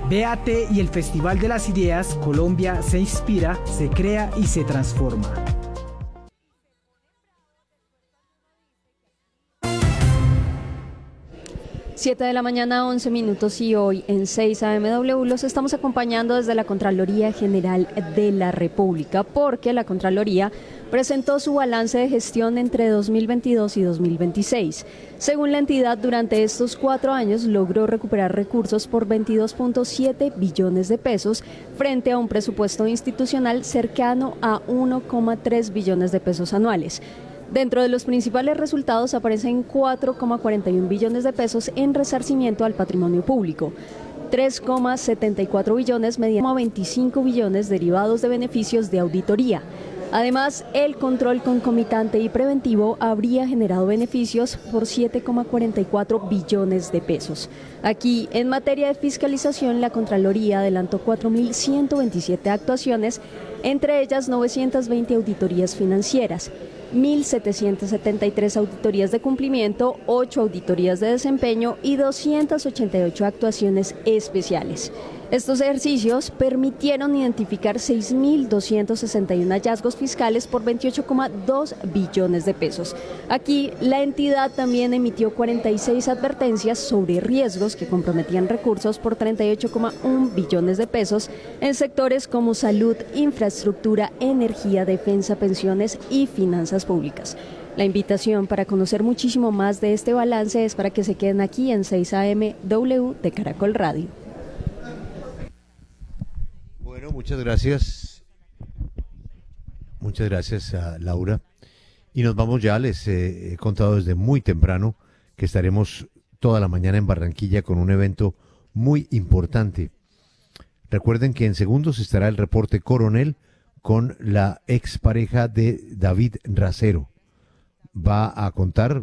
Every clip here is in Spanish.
BAT y el Festival de las Ideas, Colombia se inspira, se crea y se transforma. Siete de la mañana, 11 minutos, y hoy en 6 AMW los estamos acompañando desde la Contraloría General de la República, porque la Contraloría presentó su balance de gestión entre 2022 y 2026. Según la entidad, durante estos 4 años logró recuperar recursos por 22.7 billones de pesos frente a un presupuesto institucional cercano a 1,3 billones de pesos anuales. Dentro de los principales resultados aparecen 4,41 billones de pesos en resarcimiento al patrimonio público, 3,74 billones mediante 25 billones derivados de beneficios de auditoría. Además, el control concomitante y preventivo habría generado beneficios por 7,44 billones de pesos. Aquí, en materia de fiscalización, la Contraloría adelantó 4.127 actuaciones, entre ellas 920 auditorías financieras, 1.773 auditorías de cumplimiento, 8 auditorías de desempeño y 288 actuaciones especiales. Estos ejercicios permitieron identificar 6.261 hallazgos fiscales por 28,2 billones de pesos. Aquí, la entidad también emitió 46 advertencias sobre riesgos que comprometían recursos por 38,1 billones de pesos en sectores como salud, infraestructura, energía, defensa, pensiones y finanzas públicas. La invitación para conocer muchísimo más de este balance es para que se queden aquí en 6 AMW de Caracol Radio. Bueno, muchas gracias. Muchas gracias a Laura. Y nos vamos ya, les he contado desde muy temprano que estaremos toda la mañana en Barranquilla con un evento muy importante. Recuerden que en segundos estará el reporte Coronel con la expareja de David Racero. Va a contar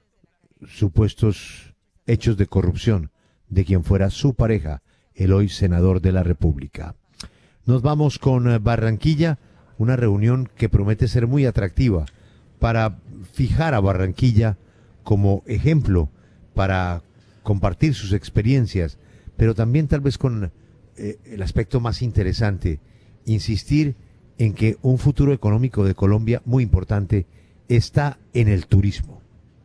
supuestos hechos de corrupción de quien fuera su pareja, el hoy senador de la República. Nos vamos con Barranquilla, una reunión que promete ser muy atractiva para fijar a Barranquilla como ejemplo, para compartir sus experiencias, pero también tal vez con el aspecto más interesante, insistir en que un futuro económico de Colombia muy importante está en el turismo.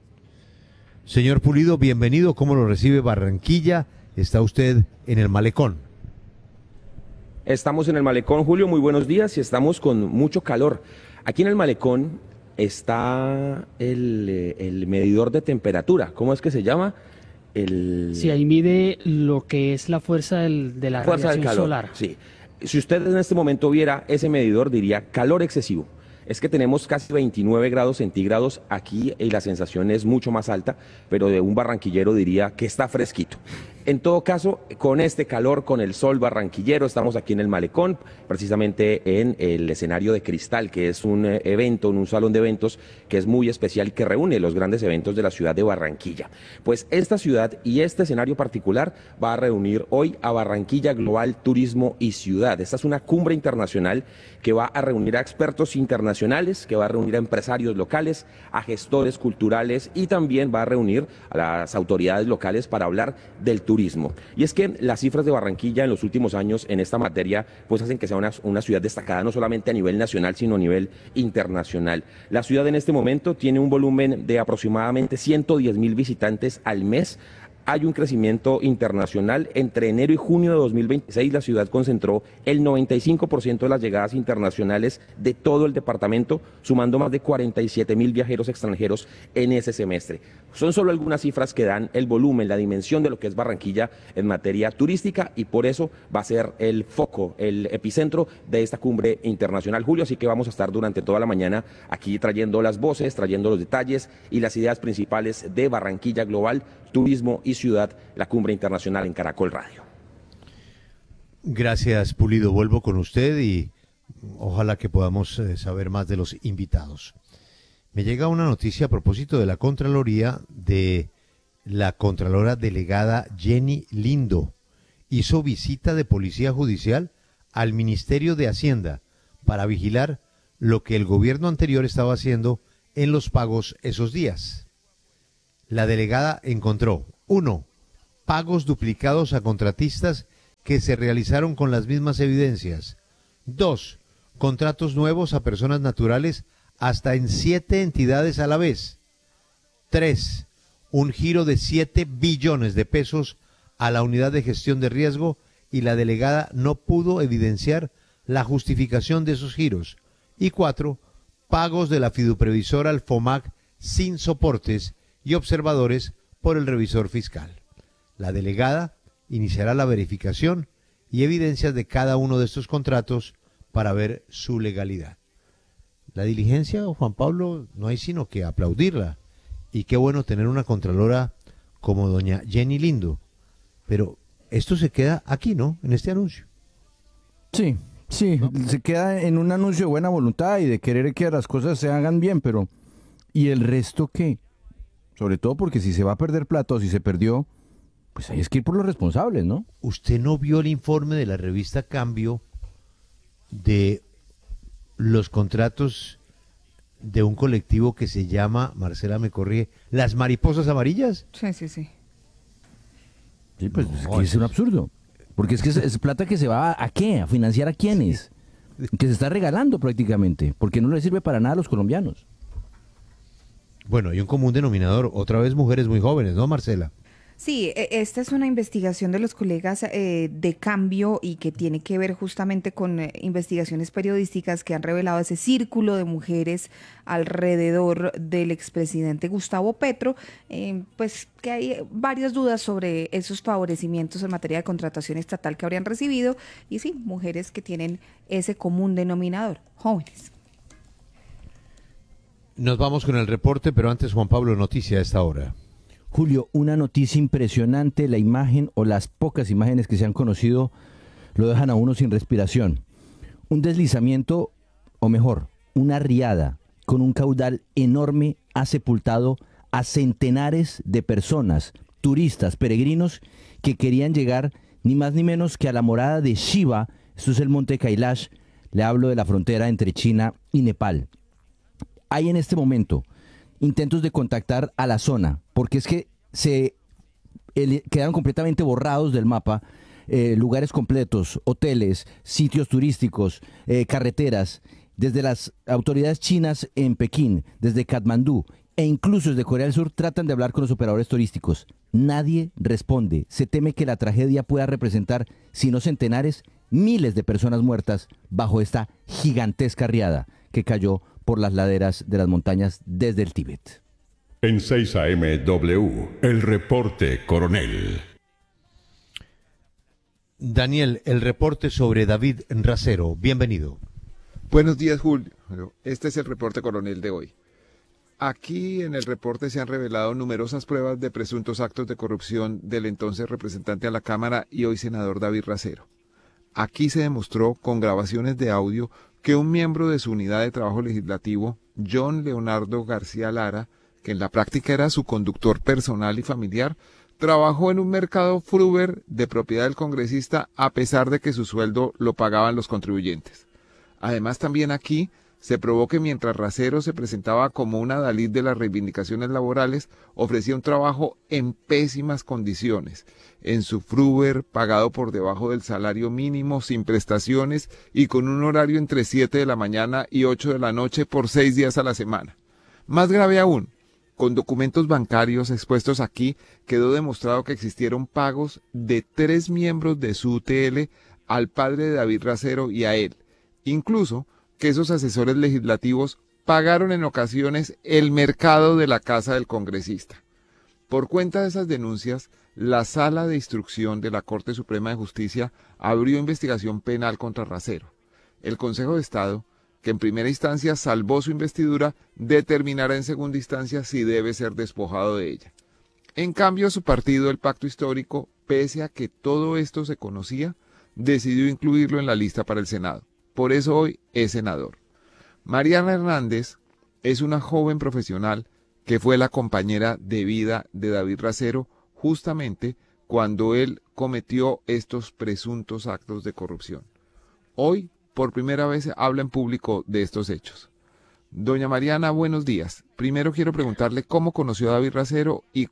Señor Pulido, bienvenido. ¿Cómo lo recibe Barranquilla? Está usted en el Malecón. Estamos en el Malecón, Julio, muy buenos días, y estamos con mucho calor. Aquí en el Malecón está el medidor de temperatura. ¿Cómo es que se llama? Sí, ahí mide lo que es la fuerza de la radiación solar. Sí. Si usted en este momento viera ese medidor, diría calor excesivo. Es que tenemos casi 29 grados centígrados aquí y la sensación es mucho más alta, pero de un barranquillero diría que está fresquito. En todo caso, con este calor, con el sol barranquillero, estamos aquí en el Malecón, precisamente en el escenario de Cristal, que es un evento, un salón de eventos que es muy especial, que reúne los grandes eventos de la ciudad de Barranquilla. Pues esta ciudad y este escenario particular va a reunir hoy a Barranquilla Global Turismo y Ciudad. Esta es una cumbre internacional que va a reunir a expertos internacionales, que va a reunir a empresarios locales, a gestores culturales y también va a reunir a las autoridades locales para hablar del turismo. Y es que las cifras de Barranquilla en los últimos años en esta materia pues hacen que sea una ciudad destacada no solamente a nivel nacional sino a nivel internacional. La ciudad en este momento tiene un volumen de aproximadamente 110.000 visitantes al mes. Hay un crecimiento internacional. Entre enero y junio de 2026 la ciudad concentró el 95% de las llegadas internacionales de todo el departamento, sumando más de 47.000 viajeros extranjeros en ese semestre. Son solo algunas cifras que dan el volumen, la dimensión de lo que es Barranquilla en materia turística y por eso va a ser el foco, el epicentro de esta cumbre internacional, Julio. Así que vamos a estar durante toda la mañana aquí trayendo las voces, trayendo los detalles y las ideas principales de Barranquilla Global Turismo y Ciudad, la cumbre internacional en Caracol Radio. Gracias, Pulido. Vuelvo con usted y ojalá que podamos saber más de los invitados. Me llega una noticia a propósito de la Contraloría de la Contralora Delegada Jenny Lindo. Hizo visita de Policía Judicial al Ministerio de Hacienda para vigilar lo que el gobierno anterior estaba haciendo en los pagos esos días. La delegada encontró 1. Pagos duplicados a contratistas que se realizaron con las mismas evidencias. 2. Contratos nuevos a personas naturales hasta en 7 entidades a la vez. 3. Un giro de 7 billones de pesos a la unidad de gestión de riesgo y la delegada no pudo evidenciar la justificación de esos giros. Y 4. Pagos de la fiduprevisora al FOMAC sin soportes y observadores por el revisor fiscal. La delegada iniciará la verificación y evidencias de cada uno de estos contratos para ver su legalidad. La diligencia, Juan Pablo, no hay sino que aplaudirla. Y qué bueno tener una contralora como doña Jenny Lindo. Pero esto se queda aquí, ¿no? En este anuncio. Sí, ¿no? Se queda en un anuncio de buena voluntad y de querer que las cosas se hagan bien, pero ¿y el resto qué? Sobre todo porque si se va a perder plata o si se perdió, pues hay que ir por los responsables, ¿no? ¿Usted no vio el informe de la revista Cambio de los contratos de un colectivo que se llama, Marcela me corrige, Las Mariposas Amarillas? Sí, sí, sí. Sí, pues es que es un absurdo. Porque es que es plata que se va ¿a qué? ¿A financiar a quiénes? Que se está regalando prácticamente, porque no le sirve para nada a los colombianos. Bueno, hay un común denominador, otra vez mujeres muy jóvenes, ¿no, Marcela? Sí, esta es una investigación de los colegas de Cambio y que tiene que ver justamente con investigaciones periodísticas que han revelado ese círculo de mujeres alrededor del expresidente Gustavo Petro, pues que hay varias dudas sobre esos favorecimientos en materia de contratación estatal que habrían recibido y sí, mujeres que tienen ese común denominador, jóvenes. Nos vamos con el reporte, pero antes Juan Pablo, noticia a esta hora. Julio, una noticia impresionante, la imagen o las pocas imágenes que se han conocido lo dejan a uno sin respiración. Un deslizamiento, o mejor, una riada con un caudal enorme ha sepultado a centenares de personas, turistas, peregrinos, que querían llegar ni más ni menos que a la morada de Shiva, esto es el monte Kailash, le hablo de la frontera entre China y Nepal. Hay en este momento intentos de contactar a la zona, porque es que quedaron completamente borrados del mapa lugares completos, hoteles, sitios turísticos, carreteras, desde las autoridades chinas en Pekín, desde Katmandú e incluso desde Corea del Sur tratan de hablar con los operadores turísticos. Nadie responde. Se teme que la tragedia pueda representar, si no centenares, miles de personas muertas bajo esta gigantesca riada que cayó por las laderas de las montañas desde el Tíbet. En 6 AM W, el reporte coronel. Daniel, el reporte sobre David Racero. Bienvenido. Buenos días, Julio. Este es el reporte coronel de hoy. Aquí en el reporte se han revelado numerosas pruebas de presuntos actos de corrupción del entonces representante a la Cámara y hoy senador David Racero. Aquí se demostró con grabaciones de audio que un miembro de su unidad de trabajo legislativo, John Leonardo García Lara, que en la práctica era su conductor personal y familiar, trabajó en un mercado fruver de propiedad del congresista a pesar de que su sueldo lo pagaban los contribuyentes. Además, también aquí se probó que mientras Racero se presentaba como un adalid de las reivindicaciones laborales, ofrecía un trabajo en pésimas condiciones, en su fruver, pagado por debajo del salario mínimo, sin prestaciones y con un horario entre 7 de la mañana y 8 de la noche por 6 días a la semana. Más grave aún, con documentos bancarios expuestos aquí, quedó demostrado que existieron pagos de 3 miembros de su UTL al padre de David Racero y a él. Incluso que esos asesores legislativos pagaron en ocasiones el mercado de la casa del congresista. Por cuenta de esas denuncias, la Sala de Instrucción de la Corte Suprema de Justicia abrió investigación penal contra Racero. El Consejo de Estado, que en primera instancia salvó su investidura, determinará en segunda instancia si debe ser despojado de ella. En cambio, su partido, el Pacto Histórico, pese a que todo esto se conocía, decidió incluirlo en la lista para el Senado. Por eso hoy es senador. Mariana Hernández es una joven profesional que fue la compañera de vida de David Racero justamente cuando él cometió estos presuntos actos de corrupción. Hoy, por primera vez, habla en público de estos hechos. Doña Mariana, buenos días. Primero quiero preguntarle cómo conoció a David Racero y